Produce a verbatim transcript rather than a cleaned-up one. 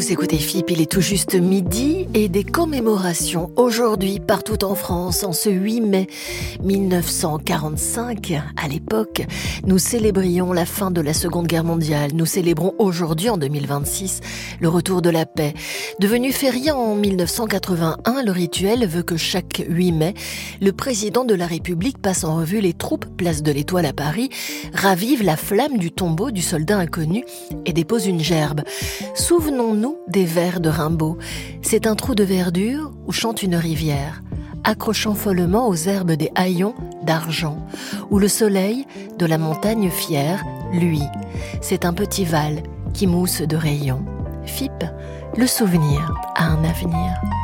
Vous écoutez F I P, il est tout juste midi et des commémorations aujourd'hui partout en France. En ce huit mai mille neuf cent quarante-cinq, à l'époque, nous célébrions la fin de la Seconde Guerre mondiale. Nous célébrons aujourd'hui, en deux mille vingt-six, le retour de la paix. Devenu férié en mille neuf cent quatre-vingt-un, le rituel veut que chaque huit mai, le président de la République passe en revue les troupes place de l'Étoile à Paris, ravive la flamme du tombeau du soldat inconnu et dépose une gerbe. Souvenons-nous des vers de Rimbaud. C'est un trou de verdure où chante une rivière, accrochant follement aux herbes des haillons d'argent, où le soleil de la montagne fière, lui, c'est un petit val qui mousse de rayons. F I P, le souvenir a un avenir.